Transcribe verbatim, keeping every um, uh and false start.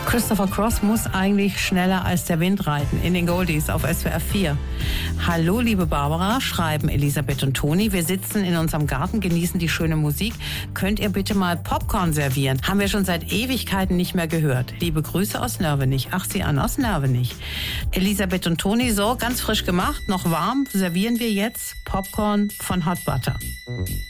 Christopher Cross muss eigentlich schneller als der Wind reiten in den Goldies auf S W R vier. Hallo, liebe Barbara, schreiben Elisabeth und Toni. Wir sitzen in unserem Garten, genießen die schöne Musik. Könnt ihr bitte mal Popcorn servieren? Haben wir schon seit Ewigkeiten nicht mehr gehört. Liebe Grüße aus Nörvenich. Ach, sie an aus Nörvenich. Elisabeth und Toni, so ganz frisch gemacht, noch warm, servieren wir jetzt Popcorn von Hot Butter.